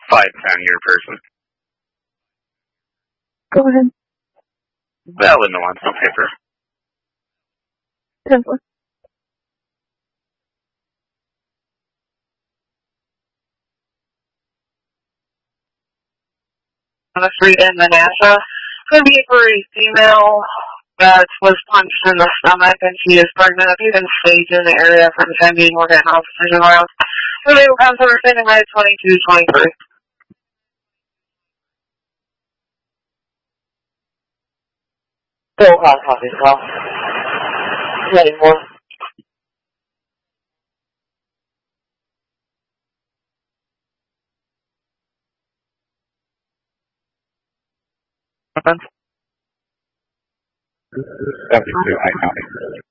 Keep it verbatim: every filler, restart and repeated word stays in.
five pound year person. Go ahead. Valid no on some paper. ten four. On the street in Manassas. Could be for a female that was punched in the stomach and she is pregnant. If you can staged in the area for the time being, we're getting officers around. So they will come to our standing by twenty-two twenty-three. Go on, copy, call. Ready, more. Seventy-two, I copy.